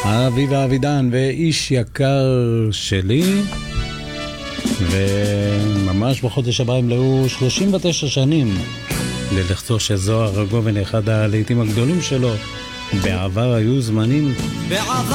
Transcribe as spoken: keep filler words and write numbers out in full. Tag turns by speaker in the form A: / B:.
A: אביב אבידן ואיש יקר שלי, וממש בחודש הבא ימלאו שלושים ותשע שנים ללכתו של זוהר גובן, אחד הלהיטים הגדולים שלו. בעבר היו זמנים. בעבר